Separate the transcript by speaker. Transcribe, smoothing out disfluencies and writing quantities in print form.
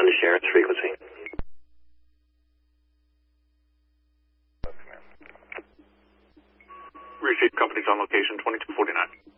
Speaker 1: to share its frequency.
Speaker 2: Receive companies on location 2249.